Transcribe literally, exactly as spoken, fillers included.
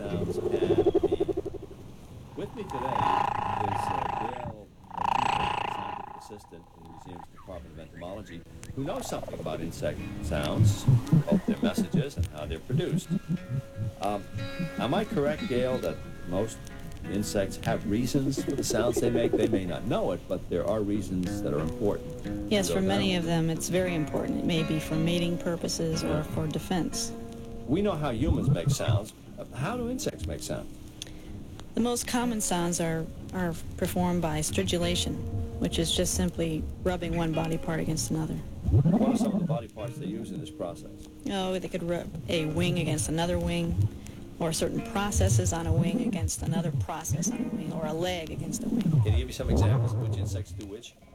sounds can be. With me today is uh, Gail O'Keefe, scientific assistant in the museum's Department of Entomology, who knows something about insect sounds, both their messages and how they're produced. Um, am I correct, Gail, that most insects have reasons for the sounds they make? They may not know it, but there are reasons that are important. Yes, So for many now- of them it's very important. It may be for mating purposes Yeah. or for defense. We know how humans make sounds. How do insects make sound? The most common sounds are, are performed by stridulation, which is just simply rubbing one body part against another. What are some of the body parts they use in this process? Oh, they could rub a wing against another wing, or certain processes on a wing against another process on a wing, or a leg against a wing. Can you give me some examples of which insects do which?